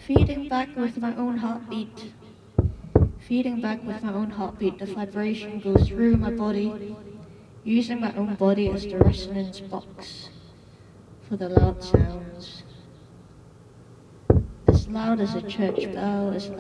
Feeding back with my own heartbeat. Feeding back with my own heartbeat, the vibration goes through my body, using my own body as the resonance box for the loud sounds. As loud as a church bell, as